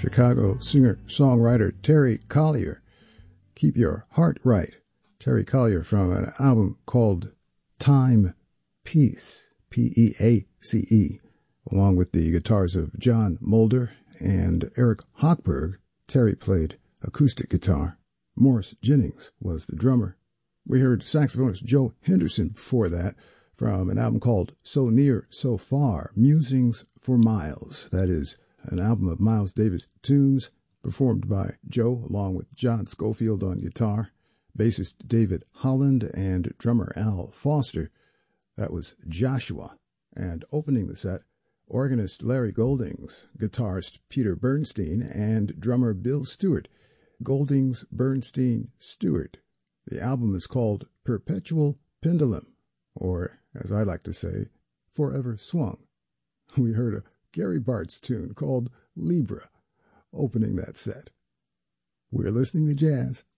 Chicago singer-songwriter Terry Collier. Keep Your Heart Right. Terry Collier from an album called Time Peace, P-E-A-C-E, along with the guitars of John Mulder and Eric Hochberg. Terry played acoustic guitar. Morris Jennings was the drummer. We heard saxophonist Joe Henderson before that from an album called So Near, So Far, Musings for Miles. That is an album of Miles Davis tunes performed by Joe along with John Schofield on guitar, bassist David Holland, and drummer Al Foster. That was Joshua. And opening the set, organist Larry Goldings, guitarist Peter Bernstein, and drummer Bill Stewart. Goldings, Bernstein, Stewart. The album is called Perpetual Pendulum, or, as I like to say, Forever Swung. We heard a Gary Bartz tune called Libra, opening that set. We're listening to jazz.